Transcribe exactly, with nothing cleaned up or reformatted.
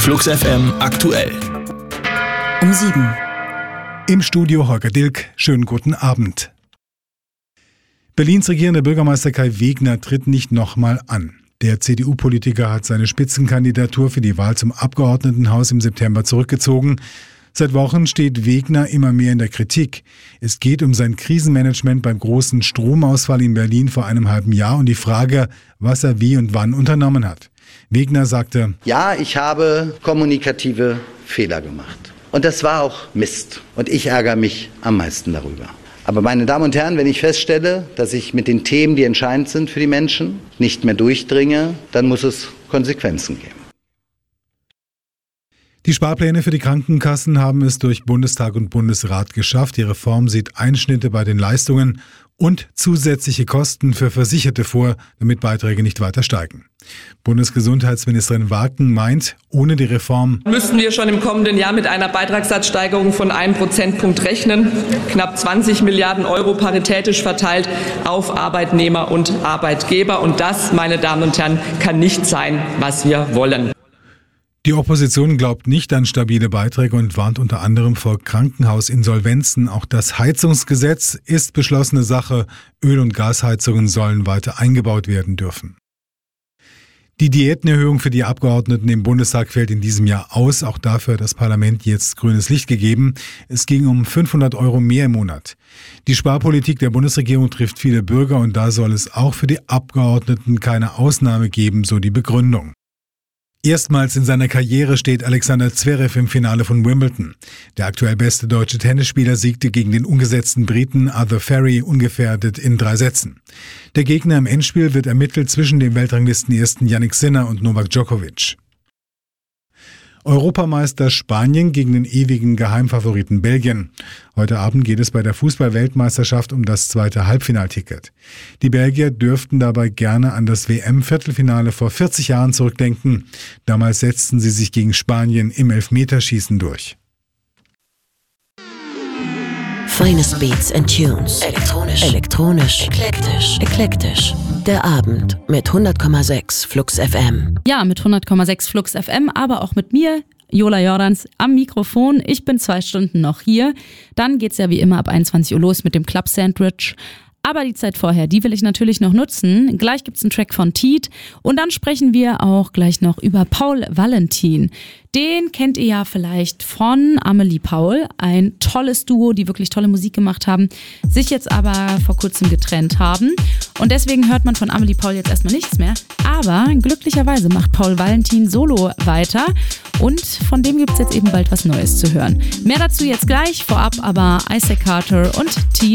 Flux F M aktuell. Um sieben. Im Studio Holger Dilk. Schönen guten Abend. Berlins regierender Bürgermeister Kai Wegner tritt nicht nochmal an. Der C D U-Politiker hat seine Spitzenkandidatur für die Wahl zum Abgeordnetenhaus im September zurückgezogen. Seit Wochen steht Wegner immer mehr in der Kritik. Es geht um sein Krisenmanagement beim großen Stromausfall in Berlin vor einem halben Jahr und die Frage, was er wie und wann unternommen hat. Wegner sagte: Ja, ich habe kommunikative Fehler gemacht. Und das war auch Mist. Und ich ärgere mich am meisten darüber. Aber meine Damen und Herren, wenn ich feststelle, dass ich mit den Themen, die entscheidend sind für die Menschen, nicht mehr durchdringe, dann muss es Konsequenzen geben. Die Sparpläne für die Krankenkassen haben es durch Bundestag und Bundesrat geschafft. Die Reform sieht Einschnitte bei den Leistungen und zusätzliche Kosten für Versicherte vor, damit Beiträge nicht weiter steigen. Bundesgesundheitsministerin Waken meint, ohne die Reform müssten wir schon im kommenden Jahr mit einer Beitragssatzsteigerung von einem Prozentpunkt rechnen. Knapp zwanzig Milliarden Euro paritätisch verteilt auf Arbeitnehmer und Arbeitgeber. Und das, meine Damen und Herren, kann nicht sein, was wir wollen. Die Opposition glaubt nicht an stabile Beiträge und warnt unter anderem vor Krankenhausinsolvenzen. Auch das Heizungsgesetz ist beschlossene Sache. Öl- und Gasheizungen sollen weiter eingebaut werden dürfen. Die Diätenerhöhung für die Abgeordneten im Bundestag fällt in diesem Jahr aus. Auch dafür hat das Parlament jetzt grünes Licht gegeben. Es ging um fünfhundert Euro mehr im Monat. Die Sparpolitik der Bundesregierung trifft viele Bürger und da soll es auch für die Abgeordneten keine Ausnahme geben, so die Begründung. Erstmals in seiner Karriere steht Alexander Zverev im Finale von Wimbledon. Der aktuell beste deutsche Tennisspieler siegte gegen den ungesetzten Briten Arthur Ferry ungefährdet in drei Sätzen. Der Gegner im Endspiel wird ermittelt zwischen dem Weltranglistenersten Jannik Sinner und Novak Djokovic. Europameister Spanien gegen den ewigen Geheimfavoriten Belgien. Heute Abend geht es bei der Fußball-Weltmeisterschaft um das zweite Halbfinalticket. Die Belgier dürften dabei gerne an das W M-Viertelfinale vor vierzig Jahren zurückdenken. Damals setzten sie sich gegen Spanien im Elfmeterschießen durch. Finest Beats and Tunes. Elektronisch. Elektronisch. Eklektisch. Eklektisch. Der Abend mit hundert Komma sechs Flux F M. Ja, mit hundert Komma sechs Flux F M, aber auch mit mir, Jola Jordans, am Mikrofon. Ich bin zwei Stunden noch hier. Dann geht's ja wie immer ab einundzwanzig Uhr los mit dem Club Sandwich. Aber die Zeit vorher, die will ich natürlich noch nutzen. Gleich gibt's einen Track von Tiet und dann sprechen wir auch gleich noch über Paul Valentin. Den kennt ihr ja vielleicht von Amelie Paul, ein tolles Duo, die wirklich tolle Musik gemacht haben, sich jetzt aber vor kurzem getrennt haben. Und deswegen hört man von Amelie Paul jetzt erstmal nichts mehr. Aber glücklicherweise macht Paul Valentin solo weiter und von dem gibt's jetzt eben bald was Neues zu hören. Mehr dazu jetzt gleich, vorab aber Isaac Carter und Tiet.